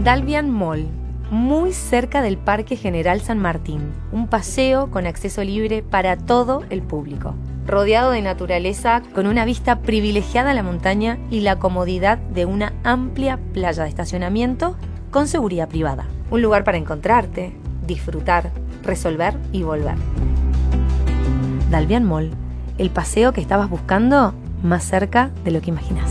Dalvian Mall, muy cerca del Parque General San Martín. Un paseo con acceso libre para todo el público. Rodeado de naturaleza, con una vista privilegiada a la montaña y la comodidad de una amplia playa de estacionamiento con seguridad privada. Un lugar para encontrarte, disfrutar, resolver y volver. Dalvian Mall, el paseo que estabas buscando más cerca de lo que imaginas.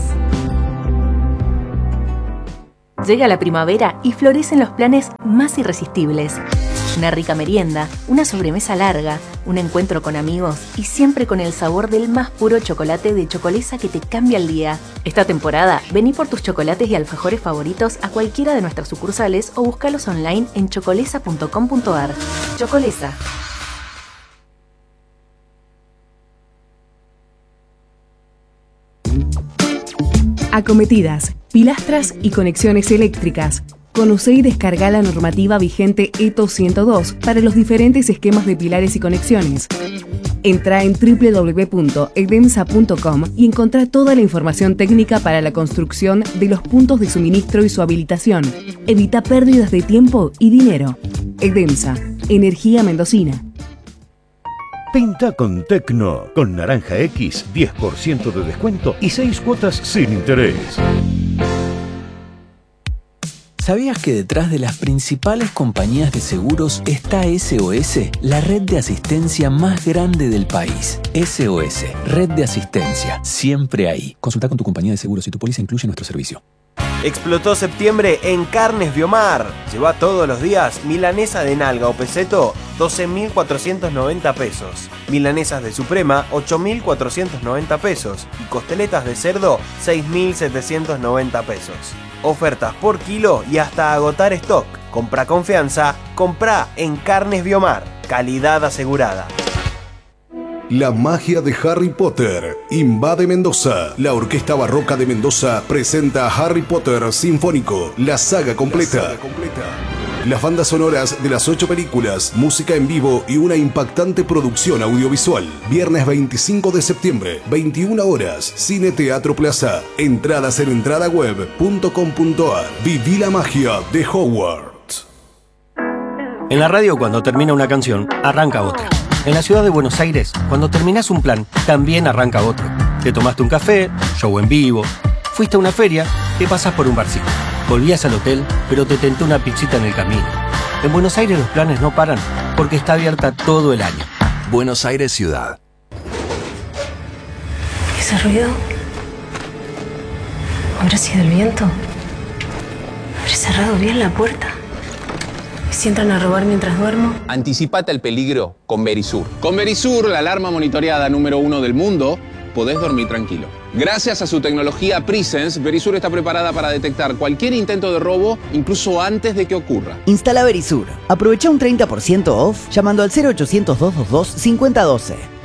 Llega la primavera y florecen los planes más irresistibles. Una rica merienda, una sobremesa larga, un encuentro con amigos y siempre con el sabor del más puro chocolate de Chocolesa que te cambia el día. Esta temporada, vení por tus chocolates y alfajores favoritos a cualquiera de nuestras sucursales o búscalos online en chocolesa.com.ar. Chocolesa. Acometidas, pilastras y conexiones eléctricas. Conocé y descargá la normativa vigente ETO 102 para los diferentes esquemas de pilares y conexiones. Entrá en www.edemsa.com y encontrá toda la información técnica para la construcción de los puntos de suministro y su habilitación. Evita pérdidas de tiempo y dinero. Edemsa, energía mendocina. Pinta con Tecno. Con Naranja X, 10% de descuento y 6 cuotas sin interés. ¿Sabías que detrás de las principales compañías de seguros está SOS, la red de asistencia más grande del país? SOS, red de asistencia, siempre ahí. Consulta con tu compañía de seguros si tu póliza incluye nuestro servicio. Explotó septiembre en Carnes Biomar. Lleva todos los días milanesa de nalga o peseto, 12.490 pesos. Milanesas de suprema, 8.490 pesos. Y costeletas de cerdo, 6.790 pesos. Ofertas por kilo y hasta agotar stock. Compra confianza, compra en Carnes Biomar. Calidad asegurada. La magia de Harry Potter invade Mendoza. La Orquesta Barroca de Mendoza presenta Harry Potter Sinfónico, la saga completa. Las bandas sonoras de las 8 películas, música en vivo y una impactante producción audiovisual. Viernes 25 de septiembre, 21 horas, Cine Teatro Plaza. Entradas en entradaweb.com.ar. Viví la magia de Hogwarts. En la radio, cuando termina una canción, arranca otra. En la ciudad de Buenos Aires, cuando terminás un plan, también arranca otro. Te tomaste un café, show en vivo, fuiste a una feria, te pasás por un barcito. Volvías al hotel, pero te tentó una pizzita en el camino. En Buenos Aires los planes no paran, porque está abierta todo el año. Buenos Aires Ciudad. ¿Ese ruido? ¿Habrá sido el viento? ¿Habré cerrado bien la puerta? ¿Y si entran a robar mientras duermo? Anticipate al peligro con Verisur. Con Verisur, la alarma monitoreada número 1 del mundo, podés dormir tranquilo. Gracias a su tecnología Presence, Verisur está preparada para detectar cualquier intento de robo, incluso antes de que ocurra. Instala Verisur. Aprovecha un 30% off llamando al 0800 222 5012.